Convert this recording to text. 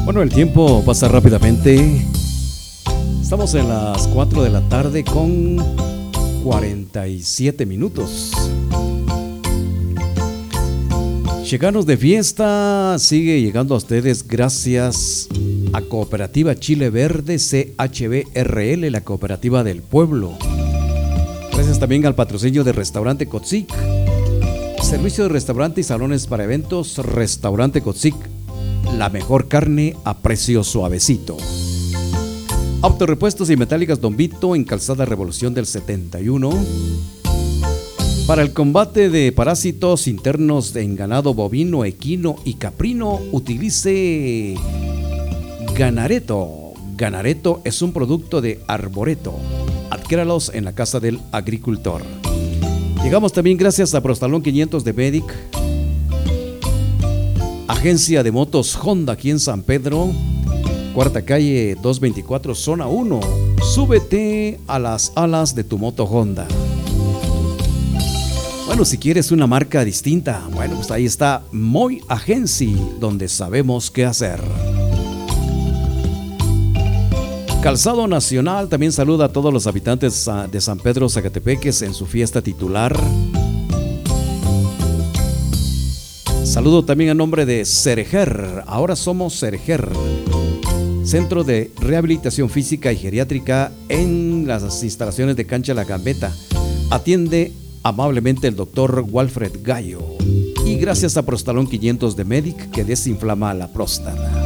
Bueno, el tiempo pasa rápidamente. Estamos en las 4 de la tarde con 47 minutos. Lleganos de fiesta sigue llegando a ustedes gracias a Cooperativa Chile Verde CHBRL, la cooperativa del pueblo. Gracias también al patrocinio de Restaurante Cotzic, servicio de restaurante y salones para eventos. Restaurante Cotzic, la mejor carne a precio suavecito. Autorepuestos y metálicas Don Vito en Calzada Revolución del 71. Para el combate de parásitos internos en ganado bovino, equino y caprino, utilice Ganareto. Ganareto es un producto de Arboreto. Adquiéralos en la casa del agricultor. Llegamos también gracias a Prostalón 500 de Medic, agencia de motos Honda aquí en San Pedro, cuarta calle 224, zona 1. Súbete a las alas de tu moto Honda. Bueno, si quieres una marca distinta, bueno, pues ahí está Moy Agency, donde sabemos qué hacer. Calzado Nacional también saluda a todos los habitantes de San Pedro Zacatepeques en su fiesta titular. Saludo también a nombre de Cerejer. Ahora somos Cerejer, Centro de Rehabilitación Física y Geriátrica en las instalaciones de Cancha La Gambeta. Atiende amablemente el doctor Walfred Gallo. Y gracias a Prostalón 500 de Medic, que desinflama la próstata.